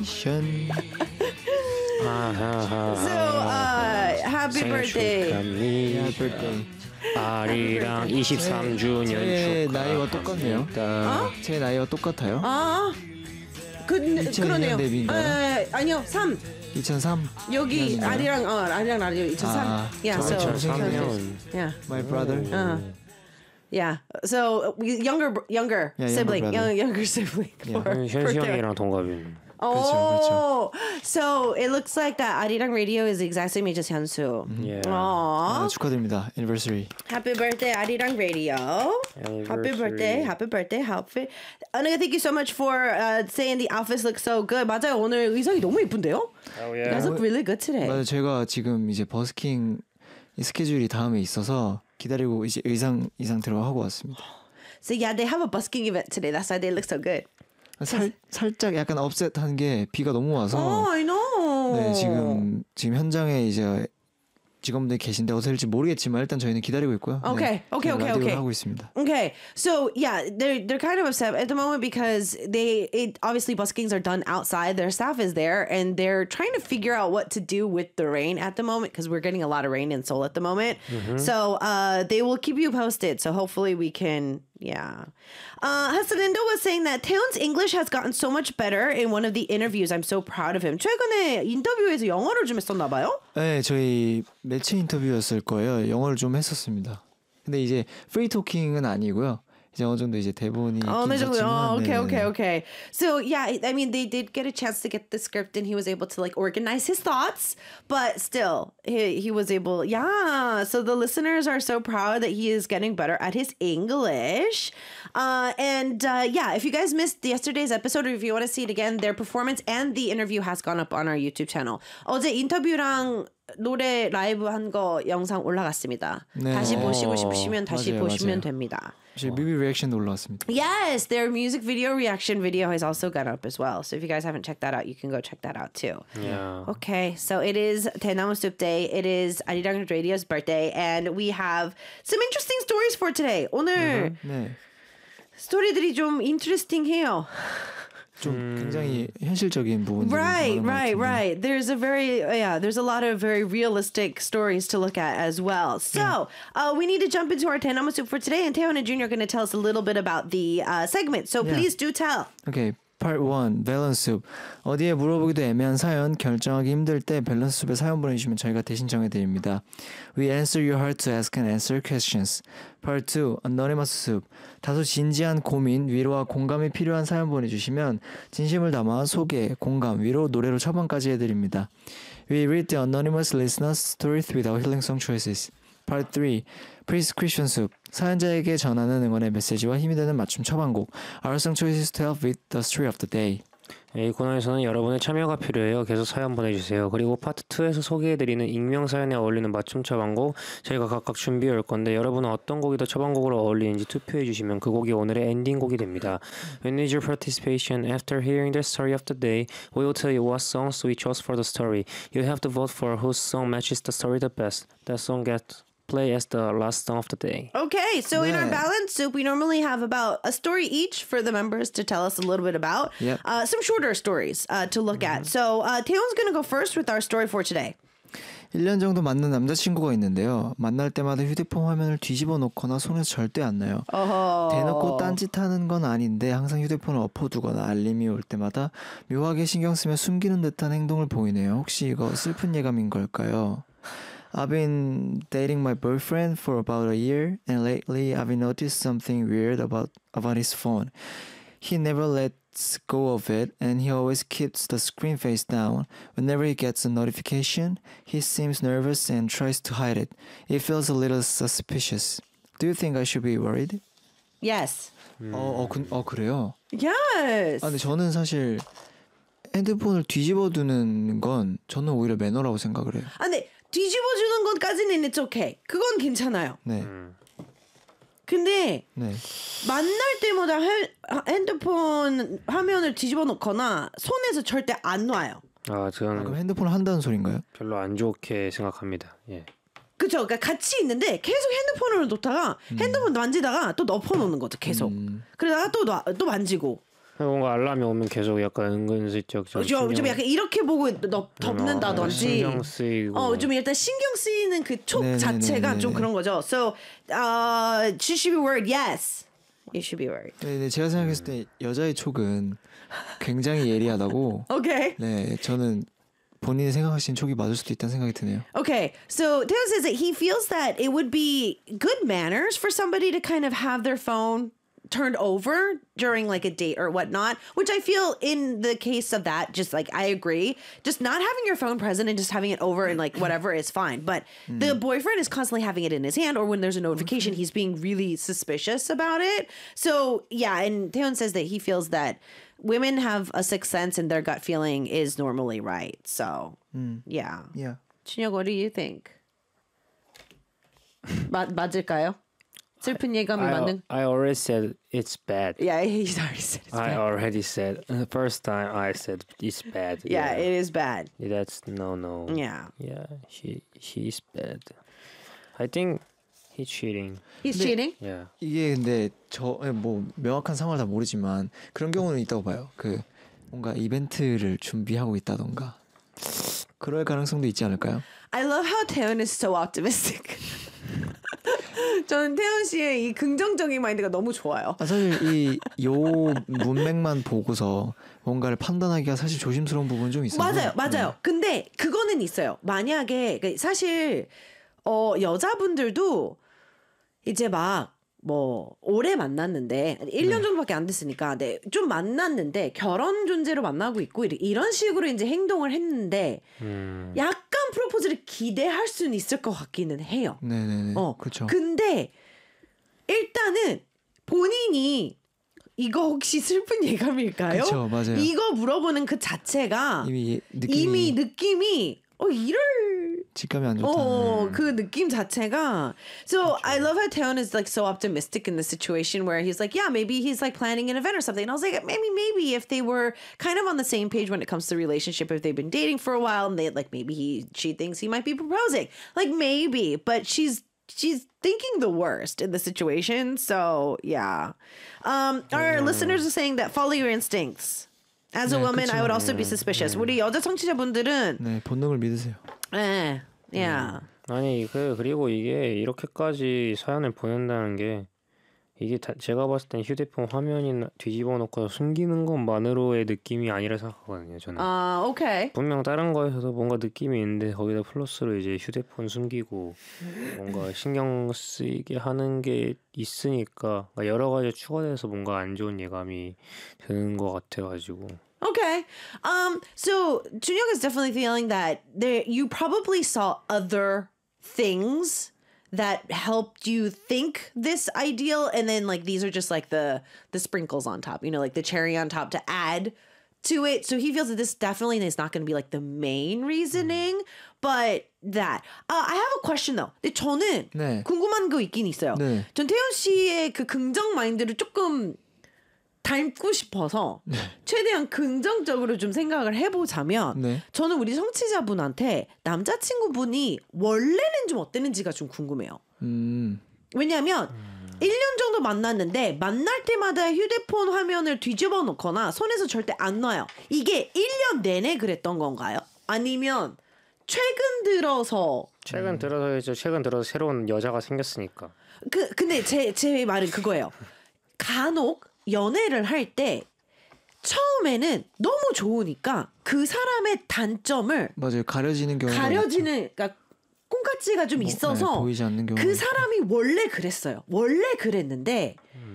happy birthday. Happy birthday. 아리랑 23주년 제 나이와 똑같네요. 제 나이와 똑같아요. 그러네요. 데뷔인가요? 아니요, 3. 2003. 여기 아리랑 라디오 2003. Yeah, so 2003년. yeah. My brother. Yeah. So younger sibling, younger sibling. 현시 형이랑 동갑이네. Oh, so it looks like that Arirang Radio is the exact same age as Hyunsu. Yeah. Aww. 축하드립니다. Anniversary. Happy birthday, Arirang Radio. Happy birthday. Thank you so much for saying the outfits look so good. 맞아요. 오늘 의상이 너무 예쁜데요? Oh, yeah. You guys look really good today. 맞아요. 제가 지금 이제 버스킹 스케줄이 다음에 있어서 기다리고 이제 의상 들어가고 왔습니다. So yeah, they have a busking event today. That's why they look so good. 살짝 약간 업셋한 게 비가 너무 와서. Oh, I know. 네, 지금 현장에 이제 직원분들이 계신데 어디서 할지 모르겠지만 일단 저희는 기다리고 있고요. Okay. 라디오를 하고 있습니다. Okay, so yeah, they're kind of upset at the moment because obviously buskings are done outside. Their staff is there and they're trying to figure out what to do with the rain at the moment because we're getting a lot of rain in Seoul at the moment. So they will keep you posted. So hopefully we can. Yeah. Hasalindo was saying that Taeun's English has gotten so much better in one of the interviews. I'm so proud of him. 최근에 인터뷰에서 영어를 좀 했었나 봐요? 네, 저희 매체 인터뷰였을 거예요. 영어를 좀 했었습니다. 근데 이제 프리 토킹은 아니고요. 이제 어느 정도 이제 대본이 okay. So yeah, I mean they did get a chance to get the script and he was able to like organize his thoughts, but still he was able. Yeah, so the listeners are so proud that he is getting better at his English. Yeah, if you guys missed yesterday's episode or if you want to see it again, their performance and the interview has gone up on our YouTube channel. 어제 인터뷰랑 노래 라이브 한 거 영상 올라갔습니다. 네. 다시 보시고 싶으시면 다시 맞아요, 보시면 맞아요. 됩니다. 뮤비 리액션도 올라왔습니다. Yes, their music video reaction video has also gone up as well. So if you guys haven't checked that out, you can go check that out too. Yeah. Okay, so it is Daenamu Soup Day. It is Arirang Radio's birthday, and we have some interesting stories for today. 오늘 네. 스토리들이 좀 interesting해요. 좀 굉장히 현실적인 부분들이 Right. There's a lot of very realistic stories to look at as well. So we need to jump into our Daenamu Soup for today, and Taeyeon and Junior are going to tell us a little bit about the segment. So please do tell. Okay. Part 1. 밸런스 숲. 어디에 물어보기도 애매한 사연, 결정하기 힘들 때 밸런스 숲에 사연 보내주시면 저희가 대신 정해드립니다. We answer your heart to ask and answer questions. Part 2. Anonymous 숲. 다소 진지한 고민, 위로와 공감이 필요한 사연 보내주시면 진심을 담아 소개, 공감, 위로, 노래로 처방까지 해드립니다. We read the anonymous listeners' stories with our healing song choices. Part 3. Prescription 숲. 사연자에게 전하는 응원의 메시지와 힘이 되는 맞춤 처방곡. Our song choices to help with the story of the day. 이 코너에서는 여러분의 참여가 필요해요. 계속 사연 보내주세요. 그리고 파트 2에서 소개해드리는 익명 사연에 어울리는 맞춤 처방곡 저희가 각각 준비해 올 건데 여러분은 어떤 곡이 더 처방곡으로 어울리는지 투표해주시면 그 곡이 오늘의 엔딩곡이 됩니다. We need your participation. After hearing the story of the day, we will tell you what songs we chose for the story. You have to vote for whose song matches the story the best. That song gets play as the last song of the day. Okay, so in our balance soup, we normally have about a story each for the members to tell us a little bit about. Yep. Some shorter stories to look at. So Taeyeon's going to go first with our story for today. 1년 정도 만난 남자친구가 있는데요. 만날 때마다 휴대폰 화면을 뒤집어 놓거나 손에서 절대 안 놔요. 대놓고 딴짓하는 건 아닌데 항상 휴대폰을 엎어두거나 알림이 올 때마다 묘하게 신경 쓰며 숨기는 듯한 행동을 보이네요. 혹시 이거 슬픈 예감인 걸까요? I've been dating my boyfriend for about a year, and lately I've noticed something weird about his phone. He never lets go of it, and he always keeps the screen face down. Whenever he gets a notification, he seems nervous and tries to hide it. It feels a little suspicious. Do you think I should be worried? Yes. 그래요? Yes. 근데 저는 사실 핸드폰을 뒤집어 두는 건 저는 오히려 매너라고 생각을 해요. 근데 뒤집어주는 것까지는 it's okay. 그건 괜찮아요. 네. 근데 네. 만날 때마다 핸드폰 화면을 뒤집어 놓거나 손에서 절대 안 놔요. 저는 그럼 핸드폰을 한다는 소린가요? 별로 안 좋게 생각합니다. 예. 그쵸? 그러니까 같이 있는데 계속 핸드폰을 놓다가 핸드폰 만지다가 또 엎어놓는 거죠. 계속. 그러다가 또 만지고. 뭔가 알람이 오면 계속 약간 은근슬쩍 좀 약간 이렇게 보고 덮는다든지 신경 쓰이고 좀 일단 신경 쓰이는 그 촉 자체가 좀 그런 거죠. So, she should be worried. Yes, you should be worried. 네, 제가 생각했을 때 여자의 촉은 굉장히 예리하다고. Okay. 네, 저는 본인이 생각하신 촉이 맞을 수도 있다는 생각이 드네요. Okay, so Taylor says that he feels that it would be good manners for somebody to kind of have their phone turned over during like a date or whatnot, which I feel in the case of that, just like I agree, just not having your phone present and just having it over and like whatever is fine. But the boyfriend is constantly having it in his hand, or when there's a notification, he's being really suspicious about it. So yeah, and Taeyeon says that he feels that women have a sixth sense and their gut feeling is normally right. So yeah. 준혁, what do you think? 맞을까요? 슬픈 예감이 맞는. I already said it's bad. Yeah, he's already said it's bad. I already said the first time I said it's bad. Yeah, it is bad. That's no. Yeah. Yeah, she's bad. I think he's cheating. He's cheating? Yeah. 이게 근데 저 뭐 명확한 상황을 다 모르지만 그런 경우는 있다고 봐요. 그 뭔가 이벤트를 준비하고 있다던가 그럴 가능성도 있지 않을까요? I love how Taeyeon is so optimistic. 저는 태연 씨의 이 긍정적인 마인드가 너무 좋아요. 사실 요 문맥만 보고서 뭔가를 판단하기가 사실 조심스러운 부분은 좀 있어요. 맞아요. 근데 그거는 있어요. 만약에 사실 여자분들도 이제 막 뭐 오래 만났는데 1년 정도밖에 안 됐으니까 좀 만났는데 결혼 존재로 만나고 있고 이런 식으로 이제 행동을 했는데 약간 프로포즈를 기대할 수는 있을 것 같기는 해요. 네네네. 그렇죠. 근데 일단은 본인이 이거 혹시 슬픈 예감일까요? 그렇죠, 맞아요. 이거 물어보는 그 자체가 이미 느낌이 이럴 직감이 안 좋다. 그 느낌 자체가. So I love how Taeyeon is like so optimistic in the situation where he's like, yeah, maybe he's like planning an event or something. And I was like, maybe if they were kind of on the same page when it comes to the relationship, if they've been dating for a while and they like maybe she thinks he might be proposing, like maybe, but she's thinking the worst in the situation. So yeah, our listeners are saying that follow your instincts. As a woman, 그쵸. I would also be suspicious. 우리 여자 청취자분들은 본능을 믿으세요. yeah. 아니 그리고 이게 이렇게까지 사연을 보낸다는 게 이게 제가 봤을 땐 휴대폰 화면이나 뒤집어 놓고 숨기는 것만으로의 느낌이 아니라 생각하거든요. 저는. 오케이. 분명 다른 거에서도 뭔가 느낌이 있는데 거기다 플러스로 이제 휴대폰 숨기고 뭔가 신경 쓰이게 하는 게 있으니까 여러 가지 추가돼서 뭔가 안 좋은 예감이 드는 것 같아가지고. Okay. So Junyoung is definitely feeling that you probably saw other things that helped you think this ideal, and then like these are just like the sprinkles on top, like the cherry on top to add to it. So he feels that this definitely is not going to be like the main reasoning, but that. I have a question though. 근데 저는 궁금한 거 있긴 있어요. 전 태연 씨의 그 긍정 마인드를 조금 닮고 싶어서 최대한 긍정적으로 좀 생각을 해보자면 저는 우리 청취자분한테 남자친구분이 원래는 좀 어땠는지가 좀 궁금해요. 왜냐하면 1년 정도 만났는데 만날 때마다 휴대폰 화면을 뒤집어 놓거나 손에서 절대 안 놔요. 이게 1년 내내 그랬던 건가요? 아니면 최근 들어서 새로운 여자가 생겼으니까. 근데 제 말은 그거예요. 간혹 연애를 할 때 처음에는 너무 좋으니까 그 사람의 단점을 맞아요. 가려지는 그러니까 콩깍지가 좀 있어서 보이지 않는 경우 그 사람이 원래 그랬어요. 원래 그랬는데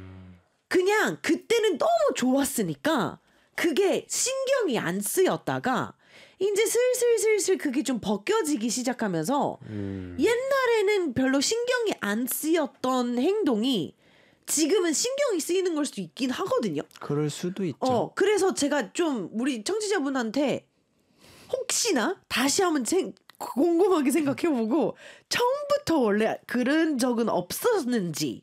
그냥 그때는 너무 좋았으니까 그게 신경이 안 쓰였다가 이제 슬슬 그게 좀 벗겨지기 시작하면서 옛날에는 별로 신경이 안 쓰였던 행동이 지금은 신경이 쓰이는 걸 수도 있긴 하거든요. 그럴 수도 있죠. 그래서 제가 좀 우리 청취자분한테 혹시나 다시 한번 곰곰하게 생각해보고 처음부터 원래 그런 적은 없었는지.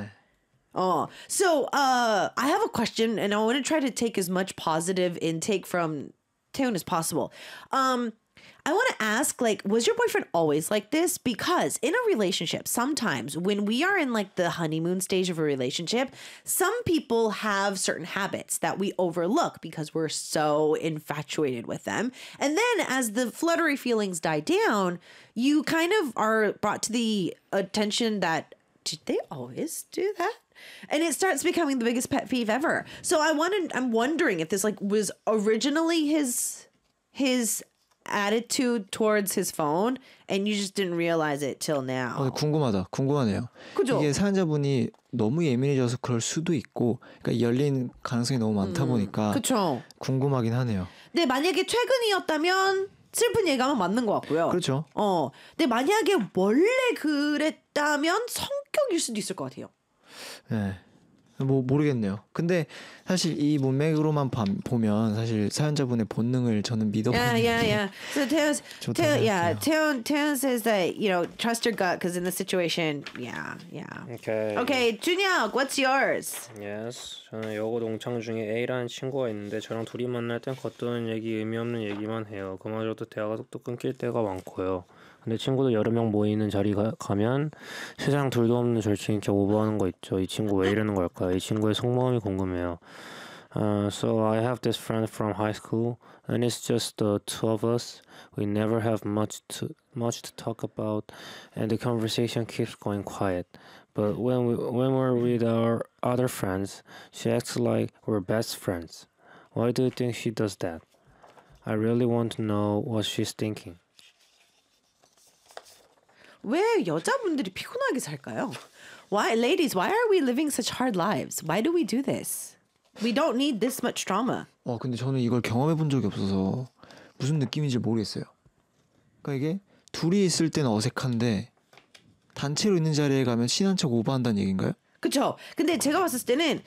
So I have a question, and I want to try to take as much positive intake from Taeyeon as possible. I want to ask, like, was your boyfriend always like this? Because in a relationship, sometimes when we are in like the honeymoon stage of a relationship, some people have certain habits that we overlook because we're so infatuated with them. And then as the fluttery feelings die down, you kind of are brought to the attention that, did they always do that? And it starts becoming the biggest pet peeve ever. So I'm wondering if this like was originally his attitude towards his phone and you just didn't realize it till now. 궁금하네요. 그죠? 이게 사연자분이 너무 예민해져서 그럴 수도 있고, 그러니까 열린 가능성이 너무 많다 보니까 그렇죠. 궁금하긴 하네요. 근데 만약에 최근이었다면 슬픈 예감은 맞는 것 같고요. 그렇죠. 근데 만약에 원래 그랬다면 성격일 수도 있을 것 같아요. 네. 뭐 모르겠네요. 근데 사실 이 문맥으로만 보면 사실 사연자분의 본능을 저는 믿어보는 Yeah. So Taeyeon says that, you know, trust your gut because in the situation, yeah. Okay, 준혁, what's yours? Yes. 저는 여고 동창 중에 A라는 친구가 있는데 저랑 둘이 만날 땐 겉도는 얘기, 의미 없는 얘기만 해요. 그마저도 대화가 뚝뚝 끊길 때가 많고요. 근데 친구들 여러 명 모이는 자리 가면 세상 둘도 없는 절친인 척 오버하는 거 있죠. 이 친구 왜 이러는 걸까요? 이 친구의 속마음이 궁금해요. So I have this friend from high school, and it's just the two of us. We never have much to talk about, and the conversation keeps going quiet. But when we're with our other friends, she acts like we're best friends. Why do you think she does that? I really want to know what she's thinking. 왜 여자분들이 피곤하게 살까요? Why, ladies, why are we living such hard lives? Why do we do this? We don't need this much drama. 근데 저는 이걸 경험해 본 적이 없어서 무슨 느낌인지 모르겠어요. 그러니까 이게 둘이 있을 때는 어색한데 단체로 있는 자리에 가면 친한 척 오버한다는 얘기인가요? 그렇죠. 근데 제가 봤을 때는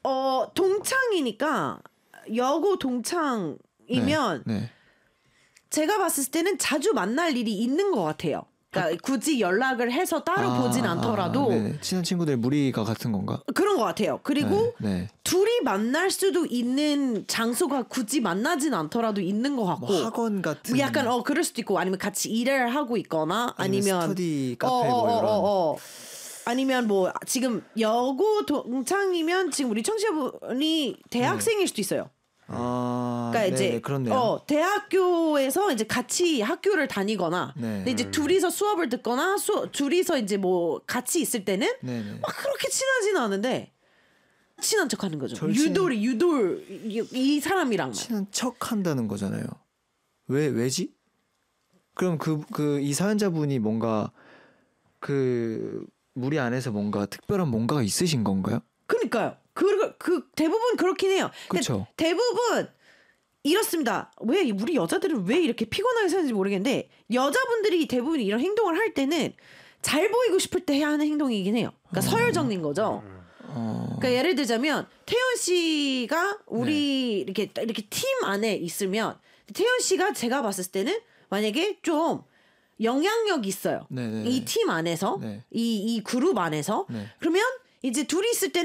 동창이니까 여고 동창이면 네. 제가 봤을 때는 자주 만날 일이 있는 것 같아요. 그러니까 굳이 연락을 해서 따로 보진 않더라도 친한 친구들 무리가 같은 건가? 그런 것 같아요. 그리고 네. 둘이 만날 수도 있는 장소가 굳이 만나진 않더라도 있는 것 같고 뭐 학원 같은 약간 그럴 수도 있고 아니면 같이 일을 하고 있거나 아니면 스터디 카페 뭐 이런 아니면 뭐 지금 여고 동창이면 지금 우리 청취자분이 대학생일 수도 있어요. 그러니까 이제 그렇네요. 대학교에서 이제 같이 학교를 다니거나 근데 이제 둘이서 수업을 듣거나 둘이서 이제 뭐 같이 있을 때는 막 그렇게 친하지는 않은데 친한 척하는 거죠. 유돌 이 사람이랑만 친한 척한다는 거잖아요. 왜지? 그럼 이 사연자분이 뭔가 그 무리 안에서 뭔가 특별한 뭔가가 있으신 건가요? 그러니까요. 그 대부분 그렇긴 해요. 그렇죠. 대부분 이렇습니다. 왜 우리 여자들은 왜 이렇게 피곤하게 사는지 모르겠는데 여자분들이 대부분 이런 행동을 할 때는 잘 보이고 싶을 때 해야 하는 행동이긴 해요. 그러니까 서열정리인 거죠. 그러니까 예를 들자면 태연 씨가 우리 이렇게 팀 안에 있으면 태연 씨가 제가 봤을 때는 만약에 좀 영향력 있어요. 이 팀 안에서 이 그룹 안에서 그러면 이제 둘이 있을 때는